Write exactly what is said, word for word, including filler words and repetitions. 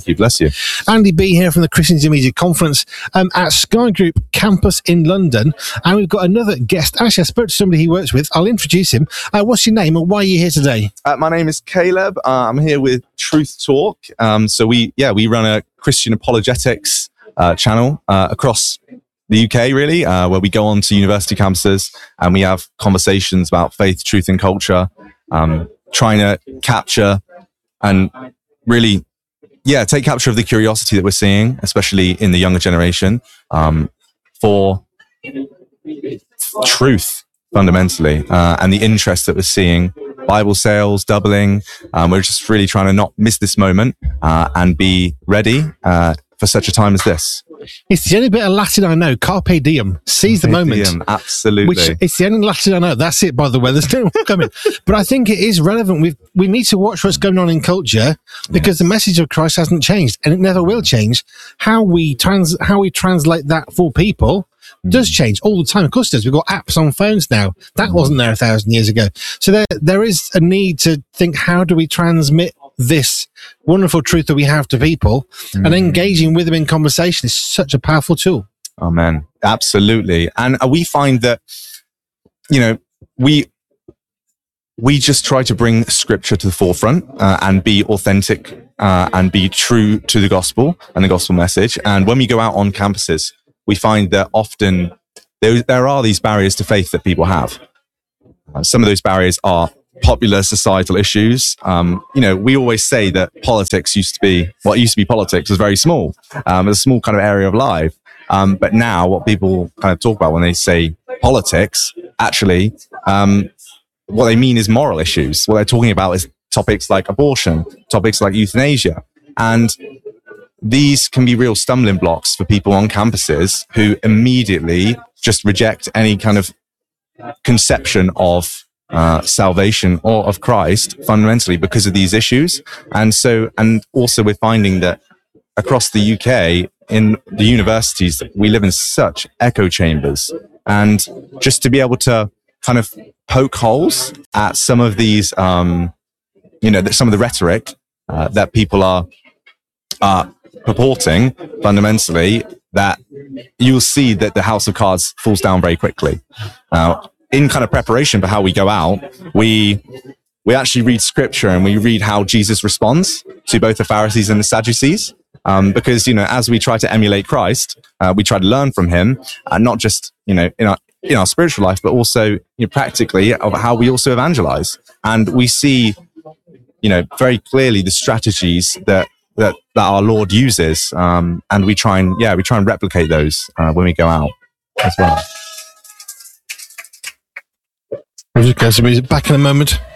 Thank you. Bless you. Andy B here from the Christians in Media Conference um, at Sky Group Campus in London. And we've got another guest. Actually, I spoke to somebody he works with. I'll introduce him. Uh, what's your name and why are you here today? Uh, my name is Caleb. Uh, I'm here with Truth Talk. Um, so we, yeah, we run a Christian apologetics uh, channel uh, across the U K, really, uh, where we go on to university campuses and we have conversations about faith, truth, and culture, um, trying to capture and really, yeah, take capture of the curiosity that we're seeing, especially in the younger generation, um, for truth, fundamentally, uh, and the interest that we're seeing. Bible sales doubling. Um, we're just really trying to not miss this moment uh, and be ready uh, for such a time as this. It's the only bit of Latin I know. Carpe diem. Seize the Carpe moment. diem, absolutely. Which it's the only Latin I know. That's it, by the way. There's no one coming. But I think it is relevant. We we need to watch what's going on in culture because yes. the message of Christ hasn't changed and it never will change. How we trans how we translate that for people does change all the time. Of course it does. We've got apps on phones now. That wasn't there a thousand years ago. So there there is a need to think, how do we transmit this wonderful truth that we have to people, mm. and engaging with them in conversation is such a powerful tool. Amen. Absolutely. And we find that, you know, we we just try to bring scripture to the forefront uh, and be authentic uh, and be true to the gospel and the gospel message. And when we go out on campuses, we find that often there, there are these barriers to faith that people have. Uh, some of those barriers are popular societal issues. Um, you know, we always say that politics used to be, what used to be politics was very small. Um, it's a small kind of area of life. Um, but now what people kind of talk about when they say politics, actually, um, what they mean is moral issues. What they're talking about is topics like abortion, topics like euthanasia. And these can be real stumbling blocks for people on campuses who immediately just reject any kind of conception of Uh, salvation or of Christ fundamentally because of these issues. And so, and also we're finding that across the U K in the universities, we live in such echo chambers, and just to be able to kind of poke holes at some of these, um, you know, some of the rhetoric uh, that people are uh, purporting fundamentally, that you'll see that the house of cards falls down very quickly. Uh, in kind of preparation for how we go out, we we actually read scripture and we read how Jesus responds to both the Pharisees and the Sadducees. Um, because, you know, as we try to emulate Christ, uh, we try to learn from him, uh, not just, you know, in our, in our spiritual life, but also, you know, practically of how we also evangelize. And we see, you know, very clearly the strategies that, that, that our Lord uses. Um, and we try and, yeah, we try and replicate those uh, when we go out as well. We'll just go to music. Back in a moment.